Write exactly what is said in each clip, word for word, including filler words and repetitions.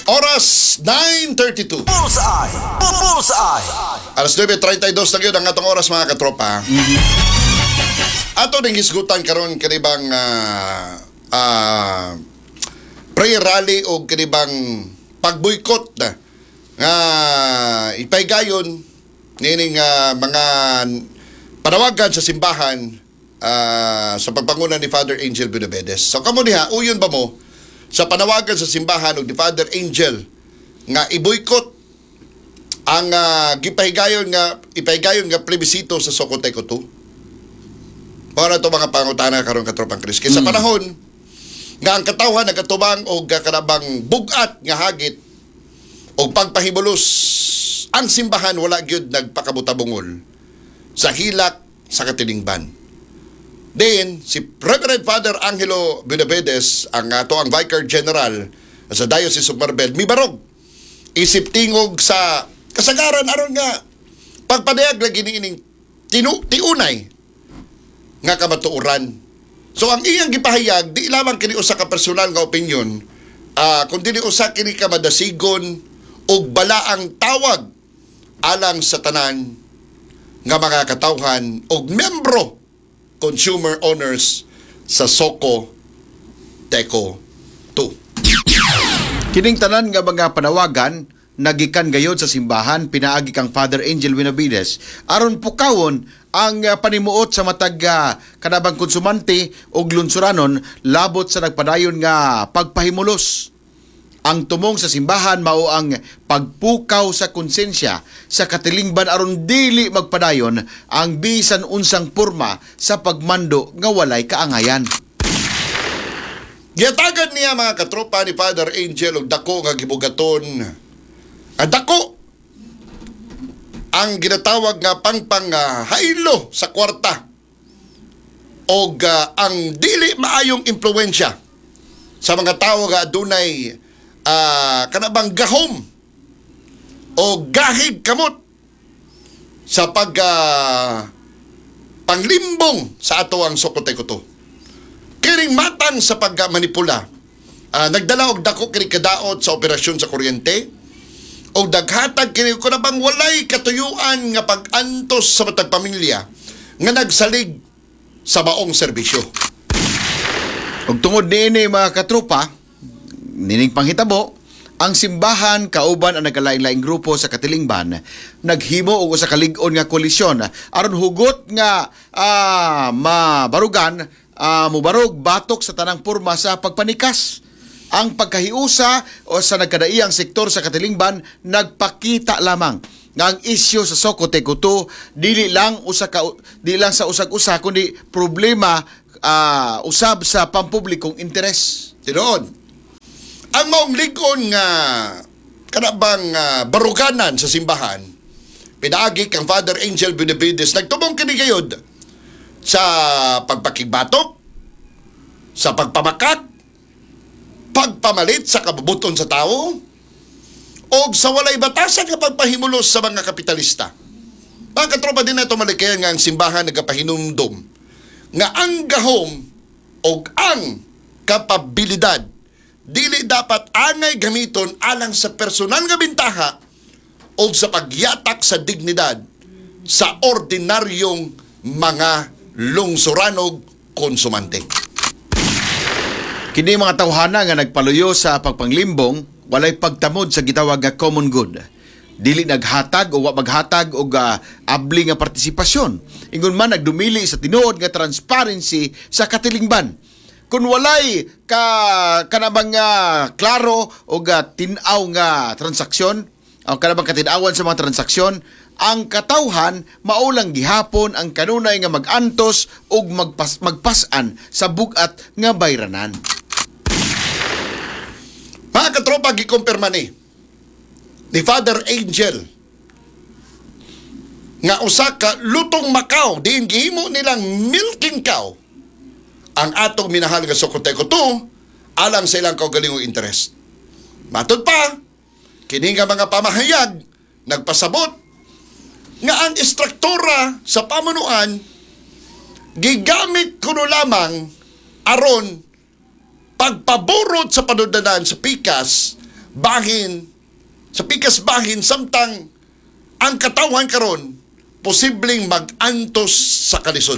Oras nine thirty-two. Bullseye! Bullseye! Alas nine thirty-two na yun ang atong oras mga katropa. Mm-hmm. Ato ning hisgutan karon kanibang uh, uh, prayer rally o kanibang pagboykot na nga ipaygayon nining uh, mga panawagan sa simbahan uh, sa pagpanguna ni Father Angel Benavides. So kamo diha, uyon ba mo sa panawagan sa simbahan og ni Father Angel nga iboykot ang uh, gipahigayon nga ipahigayon nga plebisito sa Sokotay Kuto? Para to mga pangutana karon katropang Chris. Kay sa Mm. panahon nga ang katawhan nagatubang og kanabang bugat nga hagit og pagpahibulos ang simbahan wala gyud nagpakabutabungol sa hilak sa katilingban. Then, si Reverend Father Angelo Benavides, ang ato ang Vicar General sa Diocese of Marbel, mibarog. Isip tingog sa kasagaran aron nga pagpadayag lagi niining tinu tiunay nga kamatuoran. So ang iyang gipahayag di lamang kini usa ka personal nga opinion, uh, kundi usa kini ka madasigon og balaang tawag alang sa tanan nga mga katawhan og membro consumer owners sa Soko Teco two. Kining tanan nga mga panawagan nagikan gayod sa simbahan pinaagi kang Father Angel Benavides aron pukawon ang uh, panimuot sa matag uh, kanabang konsumante og lunsuranon labot sa nagpadayon nga pagpahimulos. Ang tumong sa simbahan mao ang pagpukaw sa konsensya sa katilingban aron dili magpadayon ang bisan unsang porma sa pagmando nga walay kaangayan. Giyatagan niya mga katropa ni Father Angel og dako nga gibugaton. Ang dako ang ginatawag nga pangpang uh, hailo sa kwarta og uh, ang dili maayong impluwensya sa mga tao nga adunay Uh, kanabang gahom o gahig kamot sa pag uh, panglimbong sa ato ang Sokotay Kuto. Kiring matang sa pagmanipula, uh, nagdala og dako kini kadaot sa operasyon sa kuryente o daghatag kini kanabang walay katuyuan nga pag-antos sa matag pamilya nga nagsalig sa maong serbisyo. Og tungod niini mga katropa, nining panghitabo, ang simbahan kauban ang nagalain-laing grupo sa katilingban naghimo og usa ka lig-on nga koalisyon aron hugot nga ah, mabarugan ah, mubarog batok sa tanang porma sa pagpanikas. Ang pagkahiusa o sa nagkadaiyang sektor sa katilingban nagpakita lamang nga ang isyu sa Sokotay Kuto dili lang usa ka dili lang sa usag-usa kundi problema ah, usab sa pampublikong interes. Tinuod, ang maong ligon nga kanabang uh, baruganan sa simbahan, pinaagi kang Father Angel Benavides, nagtubong kini gayod sa pagpakigbatok, sa pagpamakat, pagpamalit sa kabubuton sa tao, o sa walay batasan nga pagpahimulos sa mga kapitalista. Mga katropa din na ito malikayan nga ang simbahan nagapahinumdom nga ang gahom o ang kapabilidad dili dapat angay gamiton alang sa personal nga bintaha o sa pagyatak sa dignidad sa ordinaryong mga lungsuranog konsumante. Kini mga tawhana nga nagpaluyo sa pagpanglimbong walay pagtamod sa gitawag nga common good. Dili naghatag o wa maghatag og uh, abli nga partisipasyon. Ingon man nagdumili sa tinuod nga transparency sa katilingban. Kung walay ka kanabang nga klaro o ga tinaw nga transaksyon o kanabang katinawan sa mga transaksyon, ang katawhan maulang gihapon ang kanunay nga magantos og magpas magpasan sa bugat nga bayranan. Mga katropa, gikumpirma ni ni Father Angel nga usa ka lutong Macau diin gihimo nilang milking cow ang atong minahal nga Sokotay Kuto alang sa ilang kaugalingong interest. Matod pa, kini nga mga pamahayag nagpasabot nga ang istruktura sa pamunuan gigamit kuno lamang aron pagpaburot sa panundanan sa pikas bahin, sa pikas bahin, samtang ang katawan karon posibleng mag-antos sa kalisod.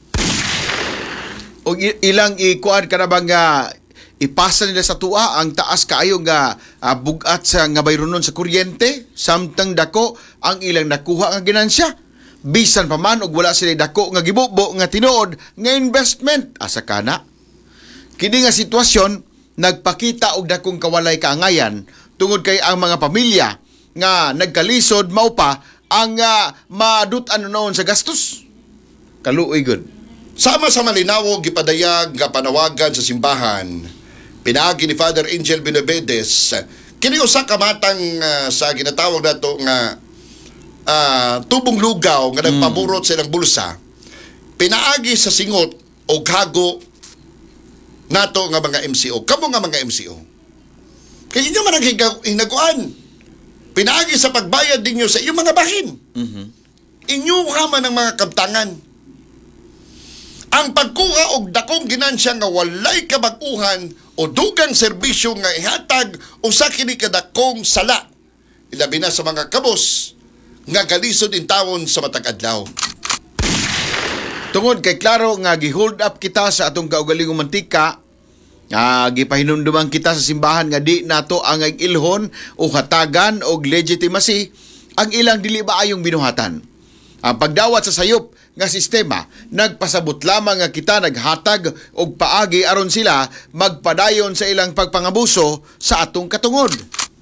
O i- ilang ikuan ka na bang nga ipasa nila sa tuwa ang taas kaayo nga ah, bugat sa nga bayronon sa kuryente samtang dako ang ilang nakuha nga ginansya. Bisan pa man og wala sila dako nga gibubo nga tinuod nga investment asa kana. Kini nga sitwasyon nagpakita og dakong kawalay kaangayan tungod kay ang mga pamilya nga nagkalisod mao pa ang uh, madut-an noon sa gastos. Kaluoy gud. Sama sa malinawog gipadayag nga panawagan sa simbahan, pinaagi ni Father Angel Benavides, kini usa ka matang uh, sa ginatawag nato nga uh, tubong lugaw nga nagpaburot sa ilang bulsa, pinaagi sa singot o kago nato nga mga M C O. Kamo nga mga M C O. Kaya inyo man ang hinaguan. Pinaagi sa pagbayad ninyo sa iyong mga bahin. Mhm. Inyo ka man ang mga kabtangan. Ang pagkuha og dakong ginansya nga walay kabag-uhan o dugang serbisyo nga ihatag usa kini kadakong sala. Ilabi na sa mga kabos nga galisod in tawon sa matag adlaw. Tungod kay klaro nga gi-hold up kita sa atong kaugalingong mantika, nga gipahinumduman kita sa simbahan nga di nato ang ilhon o hatagan og legitimacy ang ilang dili maayong binuhatan. Ang pagdawat sa sayop nga sistema nagpasabot lamang nga kita naghatag og paagi aron sila magpadayon sa ilang pagpangabuso sa atong katungod.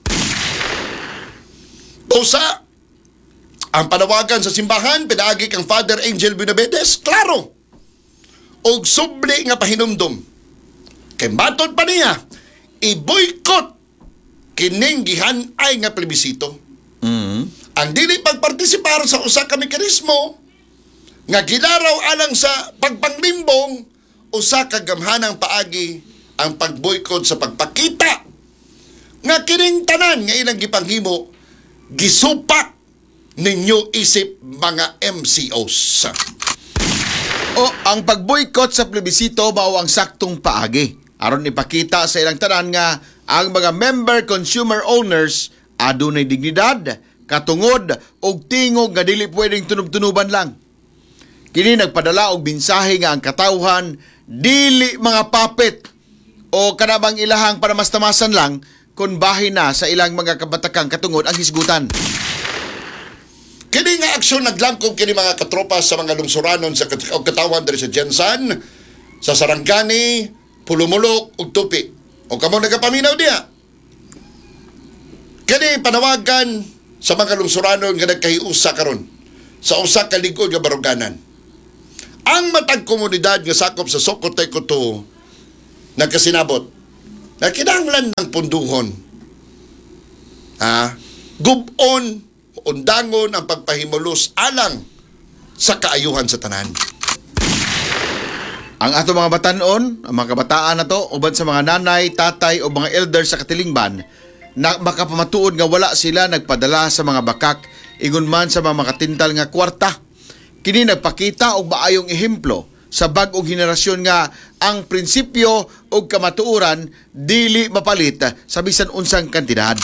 Usa, ang panawagan sa simbahan, pinaagi kang Father Angel Benavides, klaro. Og subli nga pahinumdum. Kay matod pa niya, i-boycott kining gihan-ay nga plebisito. Mhm. Ang dili pagpartisipar sa usa ka mekanismo nga gilaraw alang sa pagpanglimbong, usa ka gamhanang paagi ang pagboycott sa pagpakita nga kining tanan nga ilang gipanghimo gisupak ninyo isip mga M C Os. O ang pagboycott sa plebisito mao ang saktong paagi aron ipakita sa ilang tanan nga ang mga member consumer owners adunay dignidad, katungod og tingog nga dili pwedeng tunub-tunuban lang. Kini nagpadala og mensahe nga ang katawhan dili mga puppet o kanabang ilahang panamastamasan lang kun bahin na sa ilang mga kabatakang katungod ang hisgutan. Kini nga aksyon naglangkob kini mga katropa sa mga lungsuranon sa kat- og katawan diri sa Jensan, sa Sarangani, Pulumulok ug Tupi. O kamo nagapaminaw diha. Kini panawagan sa mga lungsuranon nga nagkahiusa karon sa usa ka ligod nga baruganan. Ang matag komunidad nga sakop sa Socote Coto nagkasinabot na kinahanglan ng punduhon. Ha? Gubon undangon ang pagpahimulos alang sa kaayuhan sa tanan. Ang ato mga batanon, ang mga kabataan na to, uban sa mga nanay, tatay o mga elder sa Katilingban, na makapamatuod nga wala sila nagpadala sa mga bakak, ingon man sa mga makatintal nga kwarta. Kini nagpakita og maayong ehemplo sa bag-ong henerasyon nga ang prinsipyo o kamatuoran dili mapalit sa bisan unsang kantidad.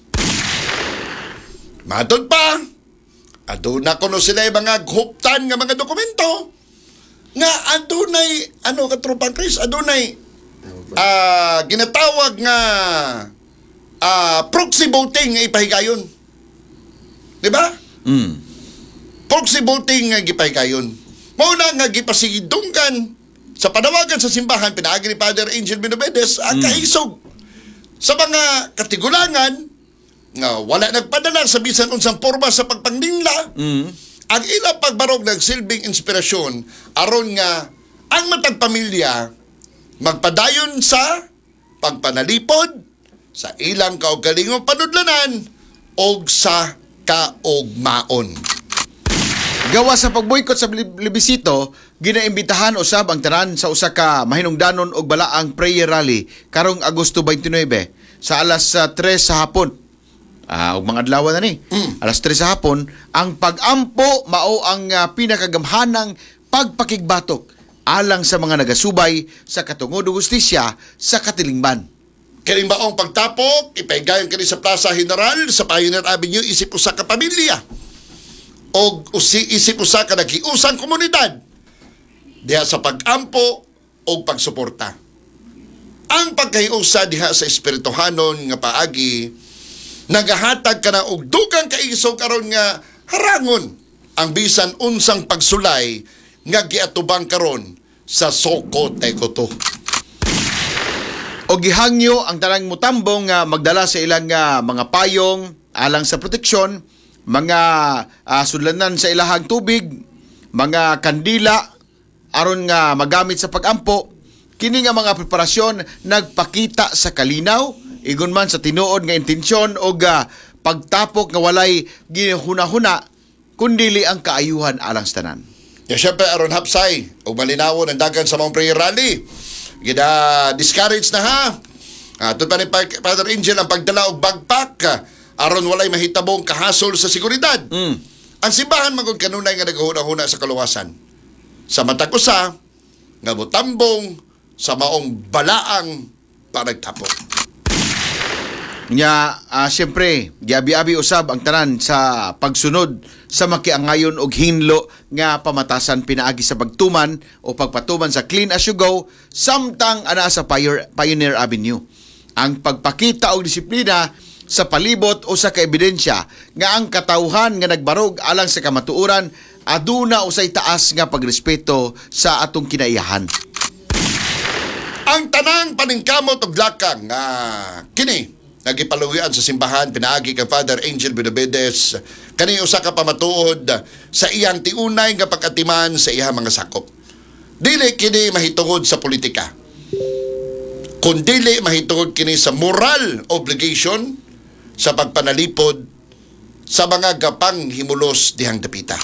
Matod pa, aduna kuno sila yung mgaghuptan nga mga dokumento nga adunay, ano katropang Chris, adunay ah ginatawag nga ah proxy voting nga ipahigayon. Di ba? Mm. Proxy voting nga gipahigayon. Mauna nga gipasigidunggan sa panawagan sa simbahan, pinaagi ni Father Angel Benavides ang kahisog sa mga katigulangan nga wala nagpadala sa bisan unsang porma sa pagpangningla. Mm. Ang ilang pagbarog nagsilbing inspirasyon aron nga ang matag pamilya magpadayon sa pagpanalipod sa ilang kaugalingong panudlanan o sa kaugmaon. Gawa sa pagboykot sa plebisito, ginaimbitahan usab ang tanan sa usa ka mahinungdanon og balaang prayer rally karong Agosto twenty-nine sa alas uh, tres sa hapon. Ah, og mga adlaw na ni. Mm. Alas tres sa hapon, ang pag-ampo mao ang uh, pinakagamhanang pagpakigbatok alang sa mga nagasubay sa katungod ug hustisya sa Katilingban. Kining baong pagtapok, ipaigayon kini sa Plaza General, sa Pioneer Avenue, isip usa ka pamilya. O usi, isip usa ka naghiusang komunidad. Diha sa pag-ampo o pagsuporta. Ang pagkahiusa diha sa espirituhanon nga paagi, nagahatag ka na og dugang kaisog karon nga harangon ang bisan unsang pagsulay nga giatubang karon sa Soko Tekoto. O gihangyo ang tanang mutambong nga magdala sa ilang nga mga payong alang sa proteksyon, mga uh, sudlanan sa ilahang tubig, mga kandila aron nga magamit sa pag-ampo. Kini nga mga preparasyon nagpakita sa kalinaw igon man sa tinuod nga intensyon o uh, pagtapok nga walay ginahuna-huna kundili ang kaayuhan alang sa tanan. Ya syempre aron hapsay o malinawon ang dagan sa mga prayer rally. Gida discourage na ha. Ato pa ni Father Angel ang pagdala og backpack aron walay mahitabong kahasol sa seguridad. Mm. Ang simbahan magud kanunay nga nagahuna-huna sa kaluwasan. Sa matag usa nga butambong sa maong balaang panagtapok. Nya uh, siyempre giabi-abi usab ang tanan sa pagsunod sa makiangayon og hinlo nga pamatasan pinaagi sa pagtuman o pagpatuman sa Clean As You Go samtang ana sa Pioneer, Pioneer Avenue. Ang pagpakita og disiplina sa palibot o sa kaebidensya nga ang katawhan nga nagbarog alang sa kamatuoran aduna usay taas nga pagrespeto sa atong kinaiyahan. Ang tanang paningkamot og lakang nga kini nagipalugian sa simbahan pinaagi kang Father Angel Benavides kani usa ka pamatuod sa iyang tiunay nga pagkatiman sa iyang mga sakop. Dili kini mahitungod sa politika. Kun dili mahitungod kini sa moral obligation sa pagpanalipod sa mga gapang himulos dihang dapita.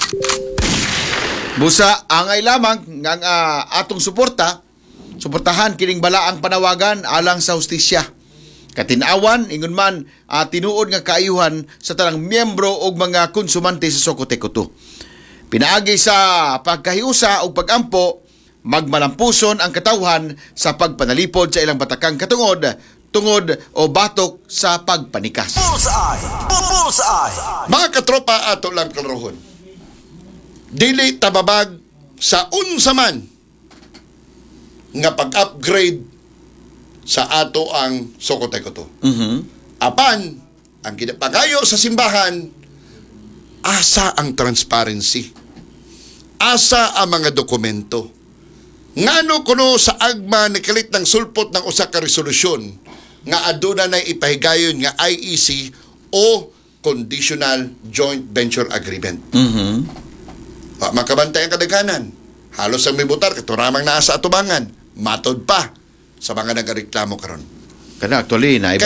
Busa angay lamang nga uh, atong suporta, suportahan kining balaang panawagan alang sa hustisya. Katinawan, ingon man, uh, tinuod nga kaayuhan sa tanang miyembro o mga konsumante sa Soko Tekoto. Pinaagi sa pagkahiusa o pag-ampo, magmalampuson ang katawhan sa pagpanalipod sa ilang batakang katungod, tungod o batok sa pagpanikas. Bullseye! Bullseye! Mga katropa ato lang klarohon. Dili tababag sa unsa man nga pag-upgrade sa ato ang Soko Tekoto. Mhm. Apan, ang ginapagayo sa simbahan, asa ang transparency. Asa ang mga dokumento. Ngano kuno sa agma ni kalit ng sulpot ng usa ka resolusyon nga aduna na ipahigayon nga I E C o Conditional Joint Venture Agreement. Mhm. Wa makabantay ang kadaghanan. Halos ang mibutar katuramang naa sa atubangan. Matod pa sa mga nagareklamo karon. Kana actually na